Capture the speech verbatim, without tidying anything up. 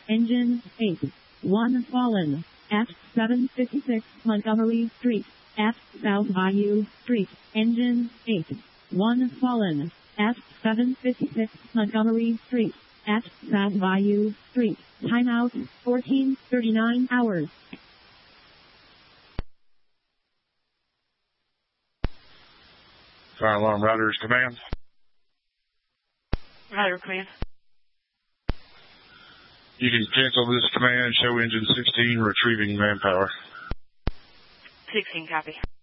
Engine eight. one fallen. At seven fifty-six Montgomery Street. At South Bayou Street. Engine eight. one fallen. At seven fifty-six Montgomery Street. At South Bayou Street. Timeout fourteen thirty-nine hours. Fire alarm riders command. Rider command. You can cancel this command. Show engine sixteen retrieving manpower. sixteen copy.